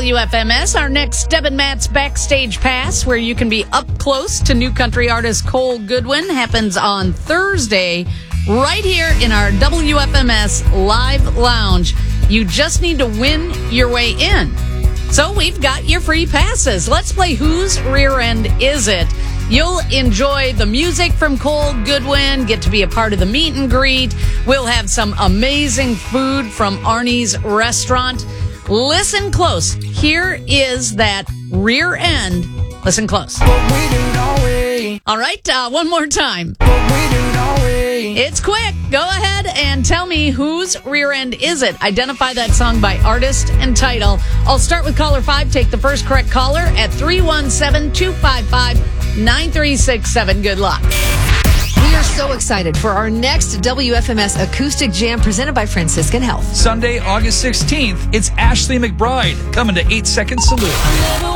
WFMS. Our next Deb and Matt's Backstage Pass, where you can be up close to new country artist Cole Goodwin, happens on Thursday right here in our WFMS Live Lounge. You just need to win your way in. So we've got your free passes. Let's play Whose Rear End Is It? You'll enjoy the music from Cole Goodwin, get to be a part of the meet and greet. We'll have some amazing food from Arnie's restaurant. Listen close. Here is that rear end. Listen close. All right, one more time. It's quick. Go ahead and tell me whose rear end is it. Identify that song by artist and title. I'll start with caller 5. Take the first correct caller at 317-255-9367. Good luck. We are so excited for our next WFMS Acoustic Jam presented by Franciscan Health. Sunday, August 16th, it's Ashley McBride coming to 8 Second Salute.